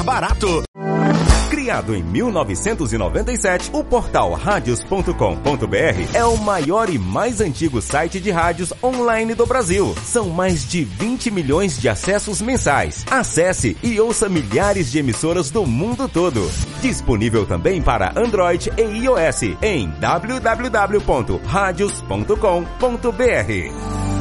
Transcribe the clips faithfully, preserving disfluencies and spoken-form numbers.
barato. Criado em mil novecentos e noventa e sete, o portal radios ponto com ponto br é o maior e mais antigo site de rádios online do Brasil. São mais de vinte milhões de acessos mensais. Acesse e ouça milhares de emissoras do mundo todo. Disponível também para Android e iOS em w w w ponto radios ponto com ponto br.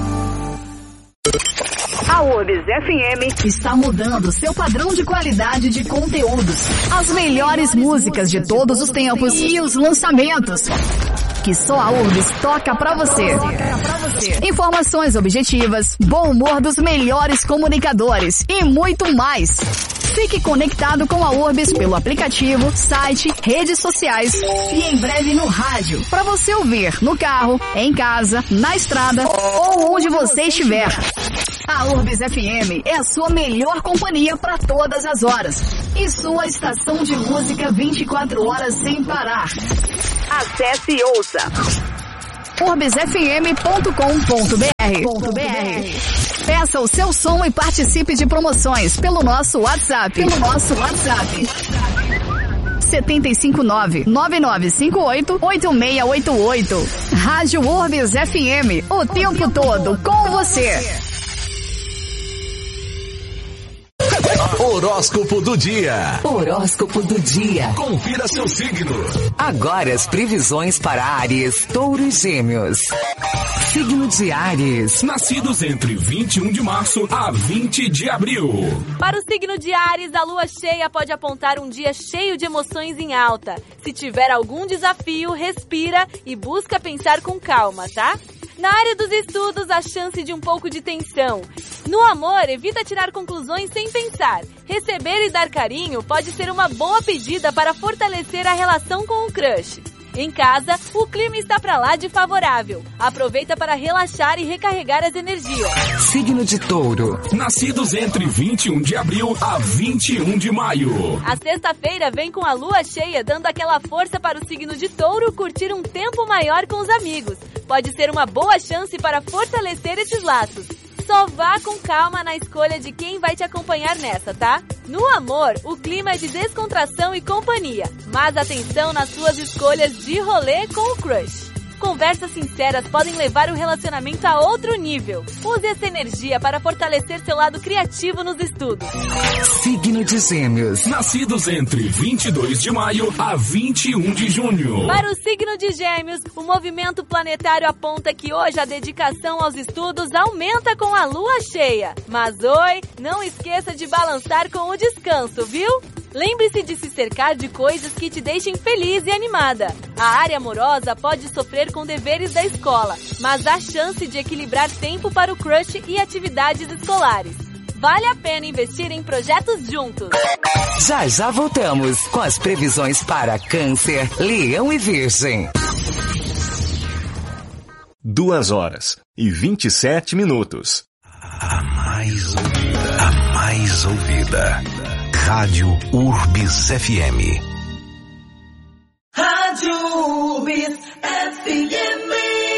A Urbs F M está mudando seu padrão de qualidade de conteúdos. As melhores músicas de todos os tempos e os lançamentos que só a Urbs toca pra você. Informações objetivas, bom humor dos melhores comunicadores e muito mais. Fique conectado com a Urbs pelo aplicativo, site, redes sociais e em breve no rádio, para você ouvir no carro, em casa, na estrada ou onde você estiver. A Urbs F M é a sua melhor companhia para todas as horas e sua estação de música vinte e quatro horas sem parar. Acesse e ouça urbs f m ponto com ponto b r. Peça o seu som e participe de promoções pelo nosso WhatsApp. Pelo nosso WhatsApp. sete cinco nove, nove nove cinco oito, oito seis oito oito. Rádio Urbs F M, o tempo todo com você. Horóscopo do dia. Horóscopo do dia. Confira seu signo. Agora as previsões para Áries, Touro e Gêmeos. Signo de Áries. Nascidos entre vinte e um de março a vinte de abril. Para o signo de Áries, a lua cheia pode apontar um dia cheio de emoções em alta. Se tiver algum desafio, respira e busca pensar com calma, tá? Na área dos estudos, a chance de um pouco de tensão. No amor, evita tirar conclusões sem pensar. Receber e dar carinho pode ser uma boa pedida para fortalecer a relação com o crush. Em casa, o clima está pra lá de favorável. Aproveita para relaxar e recarregar as energias. Signo de Touro. Nascidos entre vinte e um de abril a vinte e um de maio. A sexta-feira vem com a lua cheia, dando aquela força para o signo de Touro curtir um tempo maior com os amigos. Pode ser uma boa chance para fortalecer esses laços. Só vá com calma na escolha de quem vai te acompanhar nessa, tá? No amor, o clima é de descontração e companhia, mas atenção nas suas escolhas de rolê com o crush. Conversas sinceras podem levar o relacionamento a outro nível. Use essa energia para fortalecer seu lado criativo nos estudos. Signo de Gêmeos. Nascidos entre vinte e dois de maio a vinte e um de junho. Para o signo de Gêmeos, o movimento planetário aponta que hoje a dedicação aos estudos aumenta com a lua cheia. Mas oi, não esqueça de balançar com o descanso, viu? Lembre-se de se cercar de coisas que te deixem feliz e animada. A área amorosa pode sofrer com deveres da escola, mas há chance de equilibrar tempo para o crush e atividades escolares. Vale a pena investir em projetos juntos. Já já voltamos com as previsões para Câncer, Leão e Virgem. Duas horas e vinte e sete minutos. A mais ouvida. A mais ouvida. Rádio Urbs F M. Rádio Urbs F M.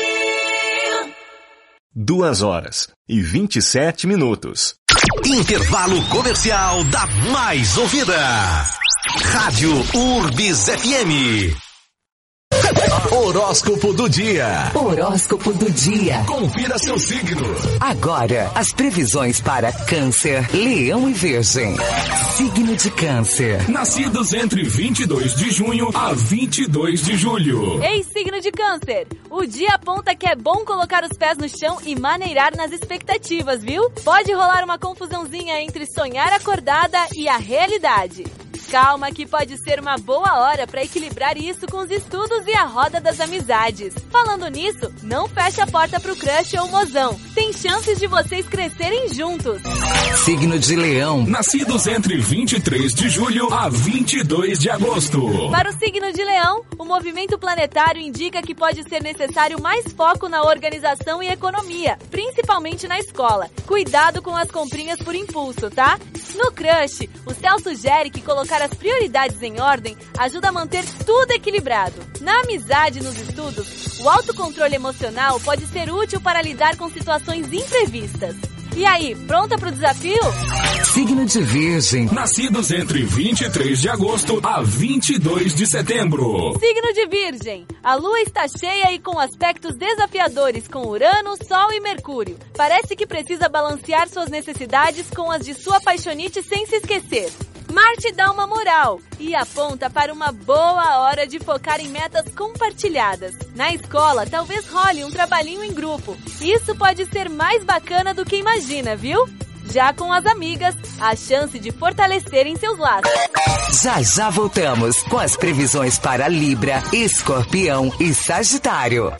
Duas horas e vinte e sete minutos. Intervalo comercial da mais ouvida. Rádio Urbs F M. Horóscopo do dia. Horóscopo do dia. Confira seu signo. Agora, as previsões para Câncer, Leão e Virgem. Signo de Câncer. Nascidos entre vinte e dois de junho a vinte e dois de julho. Ei, signo de Câncer! O dia aponta que é bom colocar os pés no chão e maneirar nas expectativas, viu? Pode rolar uma confusãozinha entre sonhar acordada e a realidade. Calma que pode ser uma boa hora para equilibrar isso com os estudos e a roda das amizades. Falando nisso, não feche a porta pro crush ou mozão. Tem chances de vocês crescerem juntos. Signo de Leão. Nascidos entre vinte e três de julho a vinte e dois de agosto. Para o signo de Leão, o movimento planetário indica que pode ser necessário mais foco na organização e economia, principalmente na escola. Cuidado com as comprinhas por impulso, tá? No crush, o céu sugere que colocar as prioridades em ordem ajuda a manter tudo equilibrado. Na amizade e nos estudos, o autocontrole emocional pode ser útil para lidar com situações imprevistas. E aí, pronta pro desafio? Signo de Virgem. Nascidos entre vinte e três de agosto a vinte e dois de setembro. Signo de Virgem. A lua está cheia e com aspectos desafiadores com Urano, Sol e Mercúrio. Parece que precisa balancear suas necessidades com as de sua paixonite sem se esquecer. Marte dá uma moral e aponta para uma boa hora de focar em metas compartilhadas. Na escola, talvez role um trabalhinho em grupo. Isso pode ser mais bacana do que imagina, viu? Já com as amigas, a chance de fortalecerem seus laços. Já já voltamos com as previsões para Libra, Escorpião e Sagitário.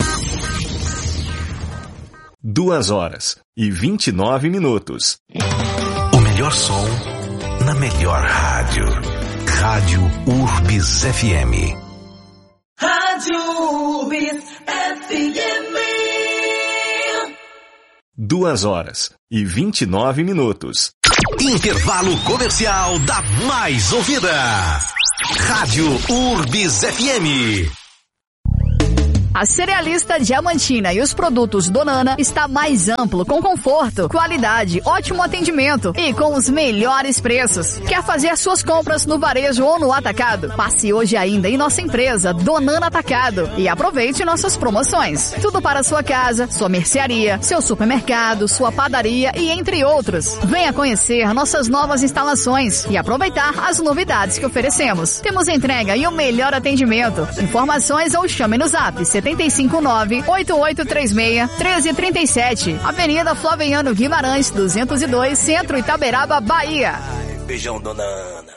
Duas horas e vinte e nove minutos. O melhor som na melhor rádio. Rádio Urbis F M. Rádio Urbis F M. Duas horas e vinte e nove minutos. Intervalo comercial da mais ouvida. Rádio Urbis F M. A cerealista Diamantina e os produtos Donana está mais amplo, com conforto, qualidade, ótimo atendimento e com os melhores preços. Quer fazer suas compras no varejo ou no atacado? Passe hoje ainda em nossa empresa Donana Atacado e aproveite nossas promoções. Tudo para sua casa, sua mercearia, seu supermercado, sua padaria e entre outros. Venha conhecer nossas novas instalações e aproveitar as novidades que oferecemos. Temos entrega e o melhor atendimento. Informações ou chame no zap setenta e cinco nove, oito oito três seis, um três três sete. Avenida Flaviano Guimarães, duzentos e dois, Centro Itaberaba, Bahia. Beijão, Donana.